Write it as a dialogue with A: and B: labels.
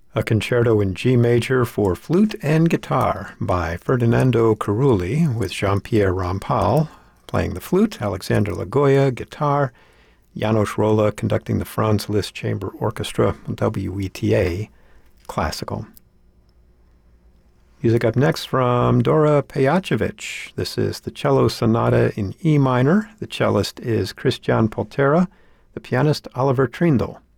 A: A concerto in G major for flute and guitar by Ferdinando Carulli with Jean-Pierre Rampal playing the flute, Alexander Lagoya guitar, Janos Rolla conducting the Franz Liszt Chamber Orchestra, WETA, classical. Music up next from Dora Pejacevic. This is the cello sonata in E minor. The cellist is Christian Poltera, the pianist Oliver Trindle.